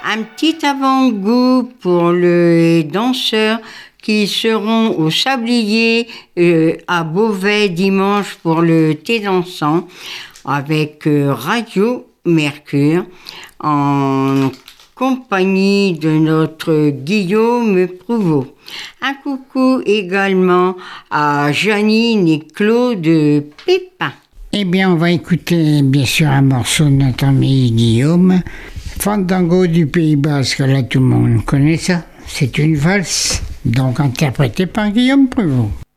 Un petit avant-goût pour les danseurs qui seront au Sablier à Beauvais dimanche pour le thé dansant avec Radio Mercure en compagnie de notre Guillaume Prouveau. Un coucou également à Janine et Claude Pépin. Eh bien, on va écouter bien sûr un morceau de notre ami Guillaume. Fandango du Pays Basque, là tout le monde connaît ça. C'est une valse, donc interprétée par Guillaume Prouveau.